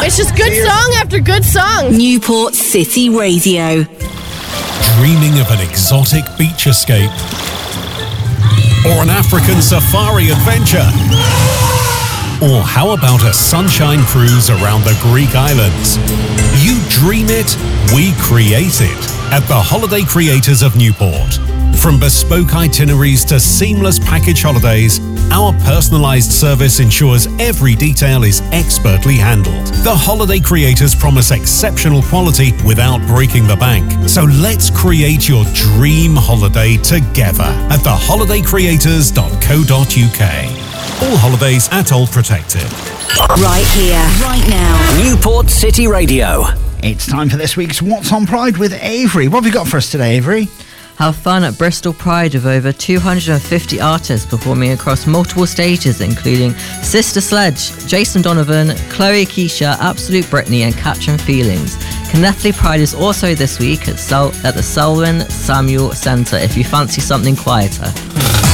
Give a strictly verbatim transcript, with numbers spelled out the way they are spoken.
It's just good song after good song. Newport City Radio. Dreaming of an exotic beach escape? Or an African safari adventure? Or how about a sunshine cruise around the Greek islands? You dream it, we create it at the Holiday Creators of Newport. From bespoke itineraries to seamless package holidays, our personalised service ensures every detail is expertly handled. The Holiday Creators promise exceptional quality without breaking the bank. So let's create your dream holiday together at the holiday creators dot co dot uk. All holidays at all protected. Right here, right now. Newport City Radio. It's time for this week's What's on Pride with Avery. What have you got for us today, Avery? Have fun at Bristol Pride with over two hundred fifty artists performing across multiple stages, including Sister Sledge, Jason Donovan, Chloe Keisha, Absolute Britney and Catching Feelings. Kneffley Pride is also this week at, Sel- at the Selwyn Samuel Centre if you fancy something quieter.